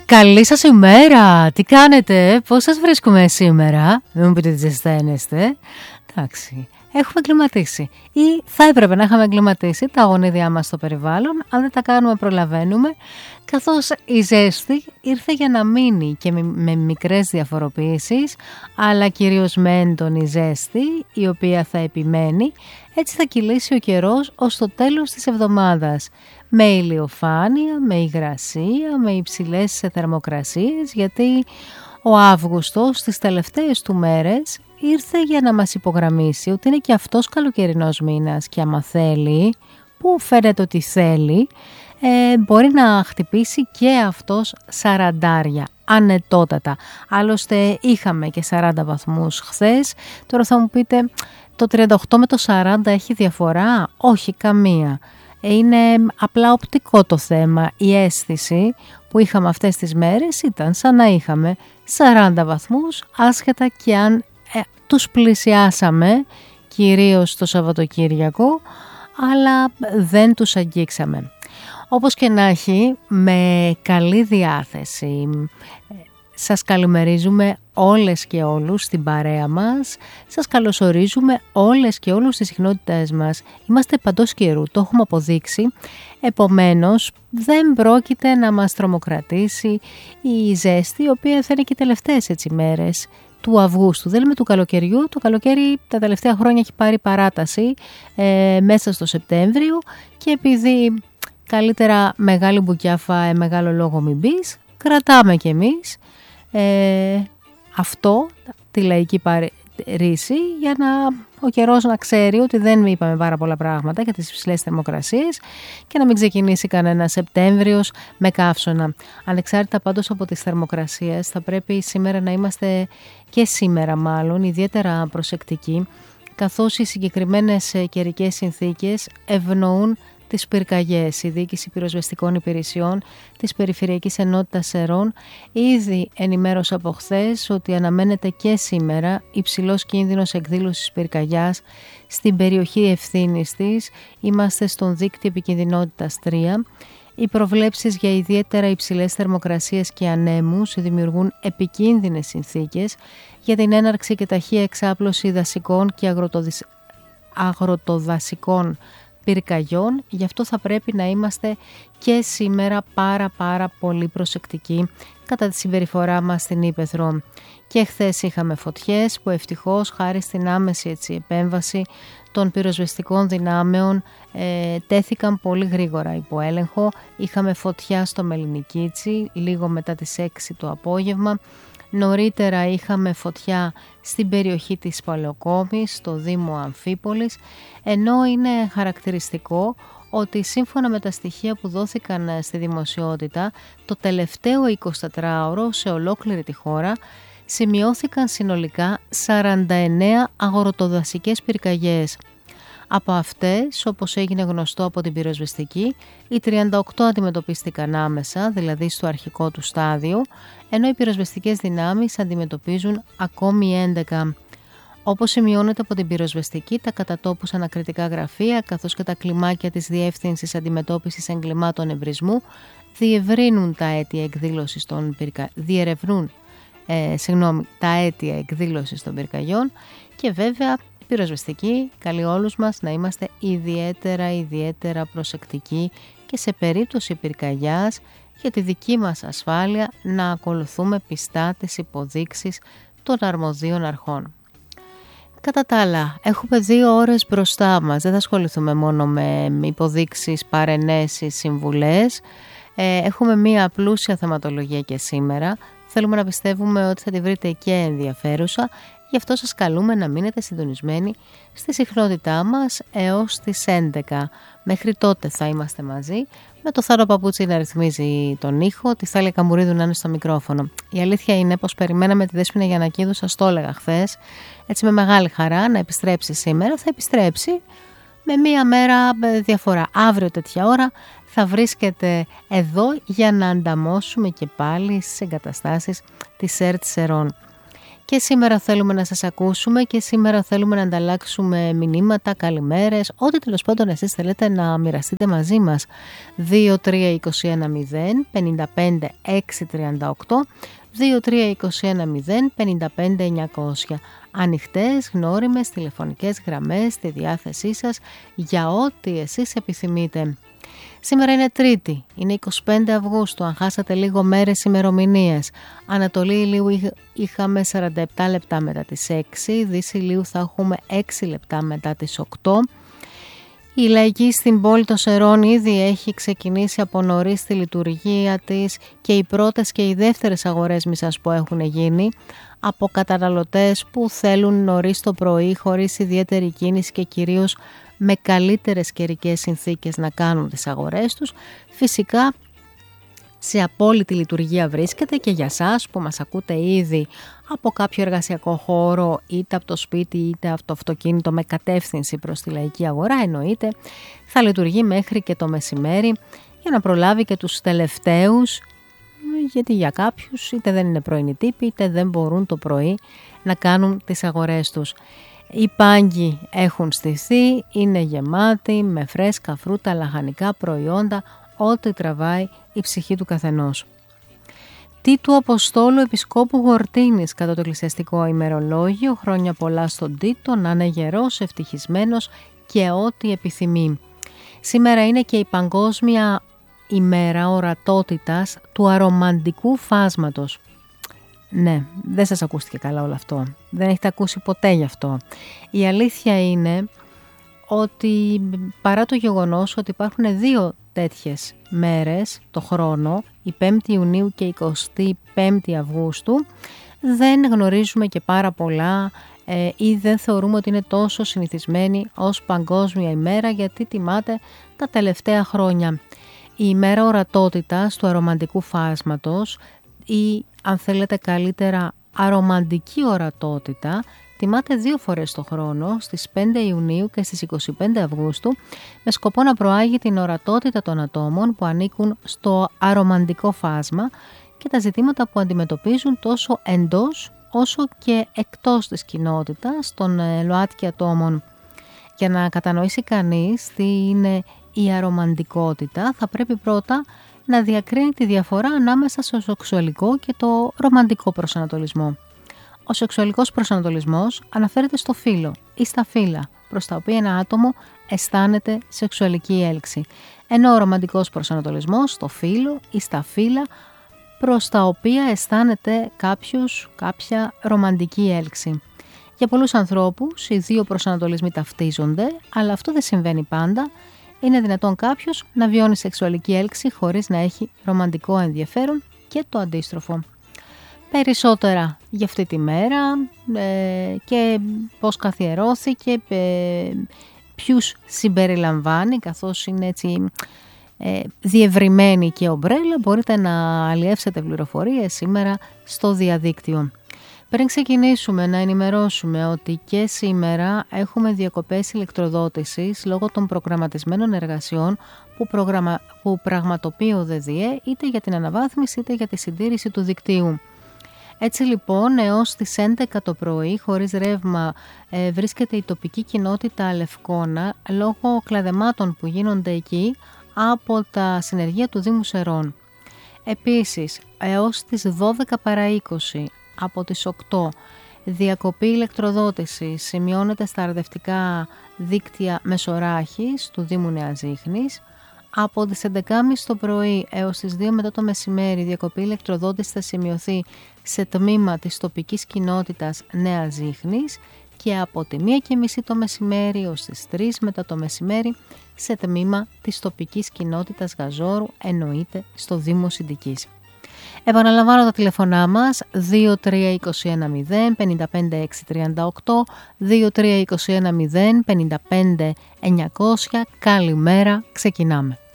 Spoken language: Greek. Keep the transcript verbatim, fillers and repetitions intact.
Καλή σας ημέρα! Τι κάνετε, πώς σας βρίσκουμε σήμερα? Δεν μου πείτε ότι ζεσταίνεστε. Εντάξει, έχουμε εγκληματίσει ή θα έπρεπε να είχαμε εγκληματίσει τα γονίδια μας στο περιβάλλον. Αν δεν τα κάνουμε προλαβαίνουμε, καθώς η ζέστη ήρθε για να μείνει και με μικρές διαφοροποιήσεις, αλλά κυρίως με έντονη ζέστη η οποία θα επιμένει. Έτσι θα κυλήσει ο καιρός ως το τέλος της εβδομάδας, με ηλιοφάνεια, με υγρασία, με υψηλές θερμοκρασίες, γιατί ο Αύγουστος στις τελευταίες του μέρες ήρθε για να μας υπογραμμίσει ότι είναι και αυτός καλοκαιρινός μήνας και άμα θέλει, που φαίνεται ότι θέλει, ε, μπορεί να χτυπήσει και αυτός σαραντάρια, ανετότατα. Άλλωστε είχαμε και σαράντα βαθμούς χθες. Τώρα θα μου πείτε, το τριάντα οκτώ με το σαράντα έχει διαφορά? Όχι, καμία. Είναι απλά οπτικό το θέμα. Η αίσθηση που είχαμε αυτές τις μέρες ήταν σαν να είχαμε σαράντα βαθμούς, άσχετα και αν ε, τους πλησιάσαμε, κυρίως το Σαββατοκύριακο, αλλά δεν τους αγγίξαμε. Όπως και να έχει, με καλή διάθεση σας καλημερίζουμε όλες και όλους στην παρέα μας. Σας καλωσορίζουμε όλες και όλους στις συχνότητες μας. Είμαστε παντός καιρού, το έχουμε αποδείξει. Επομένως, δεν πρόκειται να μας τρομοκρατήσει η ζέστη, η οποία θα είναι και οι τελευταίες έτσι μέρες του Αυγούστου. Δεν λέμε του καλοκαιριού. Το καλοκαίρι τα τελευταία χρόνια έχει πάρει παράταση ε, μέσα στο Σεπτέμβριο, και επειδή καλύτερα μεγάλη μπουκιάφα, μεγάλο λόγο μην πεις, κρατάμε κι εμείς Ε, αυτό, τη λαϊκή ρίση, για να ο καιρός να ξέρει ότι δεν είπαμε πάρα πολλά πράγματα για τις υψηλές θερμοκρασίες και να μην ξεκινήσει κανένα Σεπτέμβριος με καύσωνα. Ανεξάρτητα πάντως από τις θερμοκρασίες, θα πρέπει σήμερα να είμαστε, και σήμερα μάλλον, ιδιαίτερα προσεκτικοί, καθώς οι συγκεκριμένες καιρικές συνθήκες ευνοούν τις πυρκαγιές. Η Διοίκηση Πυροσβεστικών Υπηρεσιών της Περιφερειακής Ενότητας Σερών ήδη ενημέρωσε από χθες ότι αναμένεται και σήμερα υψηλός κίνδυνος εκδήλωσης πυρκαγιάς στην περιοχή ευθύνης της. Είμαστε στον δίκτυο επικινδυνότητας τρία. Οι προβλέψεις για ιδιαίτερα υψηλές θερμοκρασίες και ανέμους δημιουργούν επικίνδυνες συνθήκες για την έναρξη και ταχεία εξάπλωση δασικών και αγροτοδασικών πυρκαγιών. Γι' αυτό θα πρέπει να είμαστε και σήμερα πάρα πάρα πολύ προσεκτικοί κατά τη συμπεριφορά μας στην Ύπαιθρο. Και χθες είχαμε φωτιές που ευτυχώς, χάρη στην άμεση έτσι, επέμβαση των πυροσβεστικών δυνάμεων, ε, τέθηκαν πολύ γρήγορα υπό έλεγχο. Είχαμε φωτιά στο Μελινικίτσι λίγο μετά τις έξι το απόγευμα. Νωρίτερα είχαμε φωτιά στην περιοχή της Παλαιοκόμης, στο Δήμο Αμφίπολης, ενώ είναι χαρακτηριστικό ότι σύμφωνα με τα στοιχεία που δόθηκαν στη δημοσιότητα, το τελευταίο εικοσιτετράωρο σε ολόκληρη τη χώρα σημειώθηκαν συνολικά σαράντα εννέα αγροτοδασικές πυρκαγιές. Από αυτές, όπως έγινε γνωστό από την πυροσβεστική, οι τριάντα οκτώ αντιμετωπίστηκαν άμεσα, δηλαδή στο αρχικό του στάδιο, ενώ οι πυροσβεστικές δυνάμεις αντιμετωπίζουν ακόμη έντεκα. Όπως σημειώνεται από την πυροσβεστική, τα κατατόπους ανακριτικά γραφεία, καθώς και τα κλιμάκια της Διεύθυνσης Αντιμετώπισης Εγκλημάτων Εμπρισμού, διευρύνουν τα αίτια εκδήλωσης των πυρκα... διερευνούν ε, συγγνώμη, τα αίτια εκδήλωσης των πυρκαγιών, και βέβαια πυροσβεστική καλεί όλους μας να είμαστε ιδιαίτερα ιδιαίτερα προσεκτικοί και σε περίπτωση πυρκαγιάς, για τη δική μας ασφάλεια, να ακολουθούμε πιστά τις υποδείξεις των αρμοδίων αρχών. Κατά τα άλλα, έχουμε δύο ώρες μπροστά μας. Δεν θα ασχοληθούμε μόνο με υποδείξεις, παρενέσεις, συμβουλές. Ε, έχουμε μία πλούσια θεματολογία και σήμερα. Θέλουμε να πιστεύουμε ότι θα τη βρείτε και ενδιαφέρουσα. Γι' αυτό σας καλούμε να μείνετε συντονισμένοι στη συχνότητά μας έως τις έντεκα. Μέχρι τότε θα είμαστε μαζί, με το Θάρο Παπούτσι να ρυθμίζει τον ήχο, τη Θάλια Καμπουρίδου να είναι στο μικρόφωνο. Η αλήθεια είναι πως περιμέναμε τη Δέσποινα Γιαννακίδου, σας το έλεγα χθες, έτσι με μεγάλη χαρά να επιστρέψει σήμερα. Θα επιστρέψει με μία μέρα διαφορά. Αύριο τέτοια ώρα θα βρίσκεται εδώ για να ανταμώσουμε και πάλι στις εγκαταστάσεις της ΕΡΤ Σερών. Και σήμερα θέλουμε να σας ακούσουμε και σήμερα θέλουμε να ανταλλάξουμε μηνύματα, καλημέρες, ό,τι τέλος πάντων εσείς θέλετε να μοιραστείτε μαζί μας. δύο τρία είκοσι ένα μηδέν πενήντα πέντε έξι τριάντα οκτώ, δύο τρία είκοσι ένα μηδέν πενήντα πέντε εννιακόσια. Ανοιχτές, γνώριμες, τηλεφωνικές γραμμές στη διάθεσή σας για ό,τι εσείς επιθυμείτε. Σήμερα είναι Τρίτη, είναι είκοσι πέντε Αυγούστου, αν χάσατε λίγο μέρες ημερομηνίες. Ανατολή ηλίου είχαμε σαράντα επτά λεπτά μετά τις έξι, Δύση ηλίου θα έχουμε έξι λεπτά μετά τις οκτώ. Η λαϊκή στην πόλη των Σερών ήδη έχει ξεκινήσει από νωρίς τη λειτουργία της και οι πρώτες και οι δεύτερες αγορές μισάς που έχουν γίνει από καταναλωτές που θέλουν νωρίς το πρωί χωρίς ιδιαίτερη κίνηση και κυρίως με καλύτερες καιρικές συνθήκες να κάνουν τις αγορές τους. Φυσικά σε απόλυτη λειτουργία βρίσκεται και για σας που μας ακούτε ήδη από κάποιο εργασιακό χώρο, είτε από το σπίτι είτε από το αυτοκίνητο με κατεύθυνση προς τη λαϊκή αγορά, εννοείται θα λειτουργεί μέχρι και το μεσημέρι για να προλάβει και τους τελευταίους, γιατί για κάποιους είτε δεν είναι πρωινοί τύποι είτε δεν μπορούν το πρωί να κάνουν τις αγορές τους. Οι πάγκοι έχουν στηθεί, είναι γεμάτοι με φρέσκα φρούτα, λαχανικά προϊόντα, ό,τι τραβάει η ψυχή του καθενός. Τι του Αποστόλου Επισκόπου Γορτίνης κατά το εκκλησιαστικό ημερολόγιο, χρόνια πολλά στον Τίτο, να είναι γερός, ευτυχισμένος και ό,τι επιθυμεί. Σήμερα είναι και η Παγκόσμια ημέρα ορατότητας του αρωμαντικού φάσματος. Ναι, δεν σας ακούστηκε καλά όλο αυτό. Δεν έχετε ακούσει ποτέ γι' αυτό. Η αλήθεια είναι ότι παρά το γεγονός ότι υπάρχουν δύο τέτοιες μέρες το χρόνο, η πέμπτη Ιουνίου και η εικοστή πέμπτη Αυγούστου, δεν γνωρίζουμε και πάρα πολλά ε, ή δεν θεωρούμε ότι είναι τόσο συνηθισμένη ως παγκόσμια ημέρα, γιατί τιμάται τα τελευταία χρόνια. Η ημέρα ορατότητας του αρωμαντικού φάσματος ή αν θέλετε καλύτερα αρωμαντική ορατότητα τιμάται δύο φορές το χρόνο, στις πέντε Ιουνίου και στις είκοσι πέντε Αυγούστου, με σκοπό να προάγει την ορατότητα των ατόμων που ανήκουν στο αρωμαντικό φάσμα και τα ζητήματα που αντιμετωπίζουν τόσο εντός όσο και εκτός της κοινότητας των ΛΟΑΤΚΙ ατόμων. Για να κατανοήσει κανείς τι είναι η αρωμαντικότητα, θα πρέπει πρώτα να διακρίνει τη διαφορά ανάμεσα στο σεξουαλικό και το ρομαντικό προσανατολισμό. Ο σεξουαλικός προσανατολισμός αναφέρεται στο φύλο ή στα φύλα, προς τα οποία ένα άτομο αισθάνεται σεξουαλική έλξη, ενώ ο ρομαντικός προσανατολισμός στο φύλο ή στα φύλα, προς τα οποία αισθάνεται κάποιος κάποια ρομαντική έλξη. Για πολλούς ανθρώπους οι δύο προσανατολισμοί ταυτίζονται, αλλά αυτό δεν συμβαίνει πάντα. Είναι δυνατόν κάποιος να βιώνει σεξουαλική έλξη χωρίς να έχει ρομαντικό ενδιαφέρον και το αντίστροφο. Περισσότερα για αυτή τη μέρα ε, και πώς καθιερώθηκε, ε, ποιους συμπεριλαμβάνει, καθώς είναι έτσι ε, διευρυμένη και ομπρέλα, μπορείτε να αλλιεύσετε πληροφορίες σήμερα στο διαδίκτυο. Πριν ξεκινήσουμε να ενημερώσουμε ότι και σήμερα έχουμε διακοπές ηλεκτροδότησης λόγω των προγραμματισμένων εργασιών που, προγραμμα... που πραγματοποιεί ο ΔΔΕ είτε για την αναβάθμιση είτε για τη συντήρηση του δικτύου. Έτσι λοιπόν έως τις έντεκα το πρωί χωρίς ρεύμα ε, βρίσκεται η τοπική κοινότητα Λευκώνα λόγω κλαδεμάτων που γίνονται εκεί από τα συνεργεία του Δήμου Σερών. Επίσης έως τις δώδεκα παρά είκοσι από τις οκτώ διακοπή ηλεκτροδότηση σημειώνεται στα αρδευτικά δίκτυα Μεσοράχης του Δήμου Νέας Ζήχνης. Από τις έντεκα και μισή το πρωί έως τις δύο μετά το μεσημέρι διακοπή ηλεκτροδότηση θα σημειωθεί σε τμήμα της τοπικής κοινότητας Νέας Ζήχνης και από τη μία και μισή το μεσημέρι έως τις τρεις μετά το μεσημέρι σε τμήμα της τοπικής κοινότητας Γαζόρου, εννοείται στο Δήμο Συντικής. Επαναλαμβάνω τα τηλεφωνά μας δύο τρία είκοσι ένα μηδέν πενήντα πέντε έξι τριάντα οκτώ, δύο τρία είκοσι ένα μηδέν πενήντα πέντε εννιακόσια. Καλημέρα, ξεκινάμε.